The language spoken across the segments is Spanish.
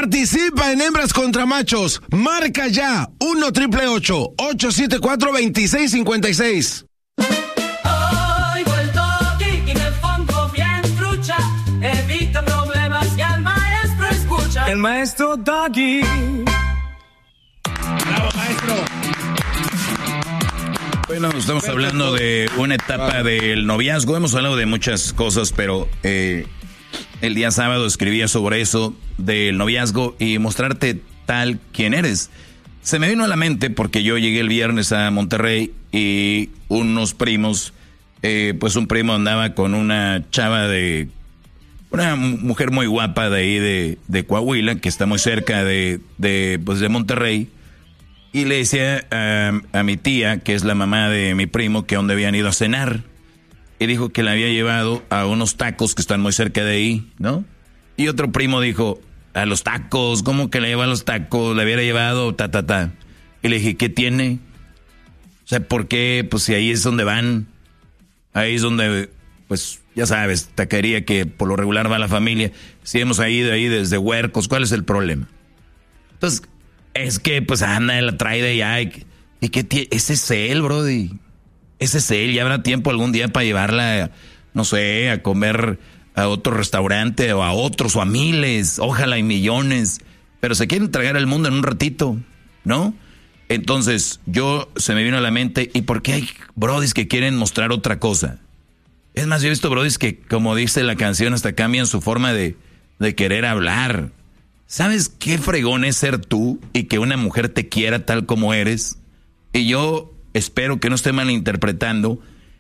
Participa en Hembras contra Machos. Marca ya 1-888-874-2656. Oigo el toque y me pongo bien trucha. Evita problemas y al maestro escucha. El maestro Doggy. ¡Bravo, maestro! Bueno, estamos hablando de una etapa del noviazgo. Hemos hablado de muchas cosas, pero el día sábado escribía sobre eso del noviazgo y mostrarte tal quien eres. Se me vino a la mente porque yo llegué el viernes a Monterrey y unos primos, pues un primo andaba con una chava una mujer muy guapa de ahí de Coahuila, que está muy cerca de Monterrey. Y le decía a mi tía, que es la mamá de mi primo, que dónde habían ido a cenar. Y dijo que la había llevado a unos tacos que están muy cerca de ahí, ¿no? Y otro primo dijo, a los tacos, ¿cómo que le lleva a los tacos? Le hubiera llevado, Y le dije, ¿qué tiene? O sea, ¿por qué? Pues si ahí es donde van. Ahí es donde, pues, ya sabes, taquería que por lo regular va la familia. Si hemos ido ahí desde Huercos, ¿cuál es el problema? Entonces, es que, pues, anda, la trae de allá. ¿Y qué tiene? Ese es él, brody. Ese es él. Ya habrá tiempo algún día para llevarla, no sé, a comer a otro restaurante o a otros o a miles, ojalá y millones. Pero se quieren tragar el mundo en un ratito, ¿no? Entonces, se me vino a la mente, ¿y por qué hay brodis que quieren mostrar otra cosa? Es más, yo he visto brodis que, como dice la canción, hasta cambian su forma de querer hablar. ¿Sabes qué fregón es ser tú y que una mujer te quiera tal como eres? Y yo espero que no esté malinterpretando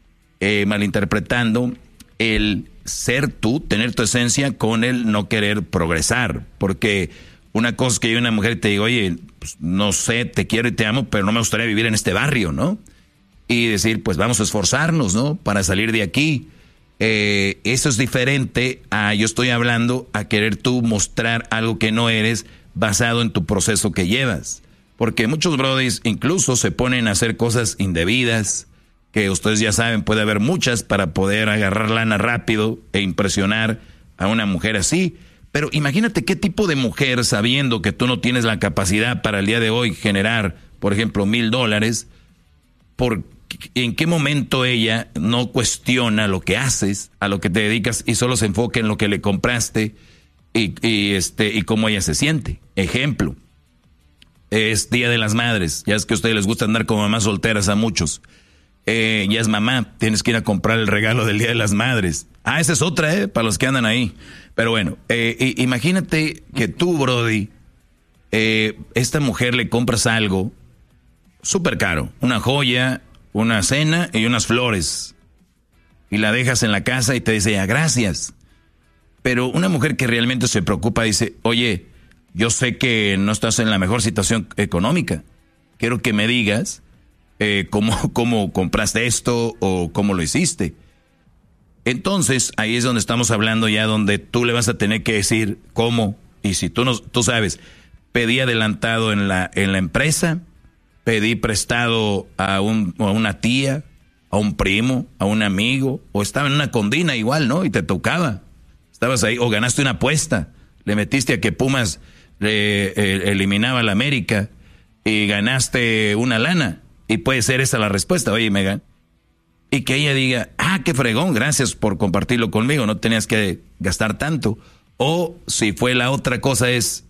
el ser tú, tener tu esencia con el no querer progresar. Porque una cosa es que yo una mujer te digo, oye, pues, no sé, te quiero y te amo, pero no me gustaría vivir en este barrio, ¿no? Y decir, pues vamos a esforzarnos, ¿no? Para salir de aquí. Eso es diferente a yo estoy hablando a querer tú mostrar algo que no eres basado en tu proceso que llevas. Porque muchos brodis incluso se ponen a hacer cosas indebidas, que ustedes ya saben, puede haber muchas para poder agarrar lana rápido e impresionar a una mujer así. Pero imagínate qué tipo de mujer, sabiendo que tú no tienes la capacidad para el día de hoy generar, por ejemplo, $1,000, ¿en qué momento ella no cuestiona lo que haces, a lo que te dedicas y solo se enfoca en lo que le compraste y cómo ella se siente? Ejemplo, es Día de las Madres, ya es que a ustedes les gusta andar como mamás solteras a muchos. Ya es mamá, tienes que ir a comprar el regalo del Día de las Madres. Esa es otra, para los que andan ahí. Pero bueno, imagínate que tú, brody, esta mujer le compras algo súper caro, una joya, una cena y unas flores, y la dejas en la casa y te dice, ya, gracias. Pero una mujer que realmente se preocupa dice, oye, yo sé que no estás en la mejor situación económica, quiero que me digas cómo compraste esto o cómo lo hiciste. Entonces, ahí es donde estamos hablando ya, donde tú le vas a tener que decir cómo, y si tú sabes, pedí adelantado en la empresa, pedí prestado a una tía, a un primo, a un amigo, o estaba en una condina igual, ¿no? Y te tocaba. Estabas ahí, o ganaste una apuesta, le metiste a que Pumas eliminaba a la América y ganaste una lana. Y puede ser esa la respuesta, oye, Megan. Y que ella diga, qué fregón, gracias por compartirlo conmigo, no tenías que gastar tanto. O si fue la otra cosa es,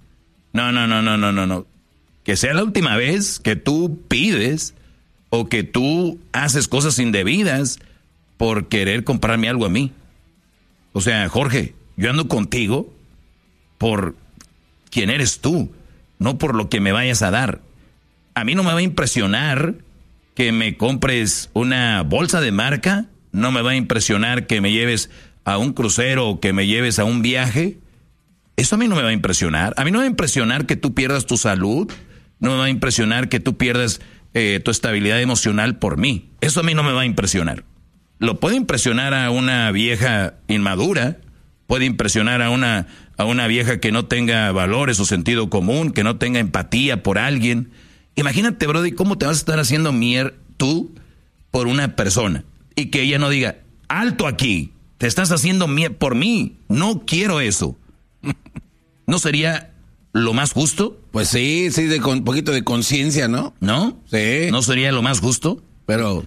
no. Que sea la última vez que tú pides o que tú haces cosas indebidas por querer comprarme algo a mí. O sea, Jorge, yo ando contigo por quién eres tú, no por lo que me vayas a dar. A mí no me va a impresionar que me compres una bolsa de marca, no me va a impresionar que me lleves a un crucero o que me lleves a un viaje. Eso a mí no me va a impresionar. A mí no me va a impresionar que tú pierdas tu salud, no me va a impresionar que tú pierdas tu estabilidad emocional por mí. Eso a mí no me va a impresionar. Lo puede impresionar a una vieja inmadura, puede impresionar a una vieja que no tenga valores o sentido común, que no tenga empatía por alguien. Imagínate, brody, cómo te vas a estar haciendo tú por una persona y que ella no diga, alto aquí, te estás haciendo por mí, no quiero eso. ¿No sería lo más justo? Pues sí, con poquito de conciencia, ¿no? ¿No? Sí. ¿No sería lo más justo? Pero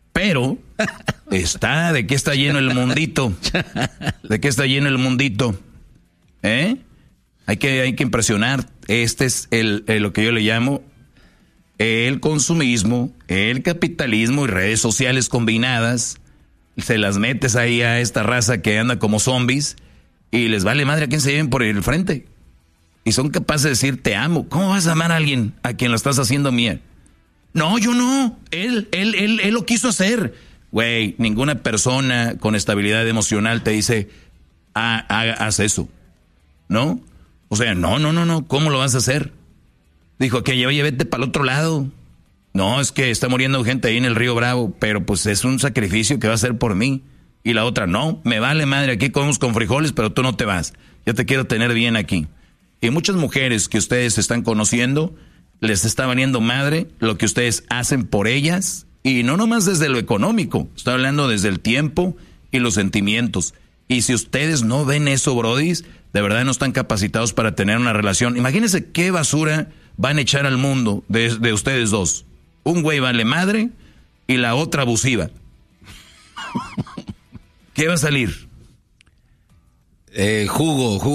¿de qué está lleno el mundito? ¿De qué está lleno el mundito? Hay que impresionar. Este es lo que yo le llamo el consumismo, el capitalismo y redes sociales combinadas. Se las metes ahí a esta raza que anda como zombies y les vale madre a quien se lleven por el frente. Y son capaces de decir, te amo. ¿Cómo vas a amar a alguien a quien lo estás haciendo mía? No, yo no. Él lo quiso hacer. Güey, ninguna persona con estabilidad emocional te dice, haz eso. ¿No? O sea, no. ¿Cómo lo vas a hacer? Dijo que oye, vete para el otro lado. No, es que está muriendo gente ahí en el Río Bravo, pero pues es un sacrificio que va a hacer por mí. Y la otra, no, me vale madre, aquí comemos con frijoles, pero tú no te vas. Yo te quiero tener bien aquí. Y muchas mujeres que ustedes están conociendo, les está valiendo madre lo que ustedes hacen por ellas, y no nomás desde lo económico, estoy hablando desde el tiempo y los sentimientos. Y si ustedes no ven eso, brodis, de verdad no están capacitados para tener una relación. Imagínense qué basura van a echar al mundo de ustedes dos. Un güey vale madre y la otra abusiva. ¿Qué va a salir? Jugo.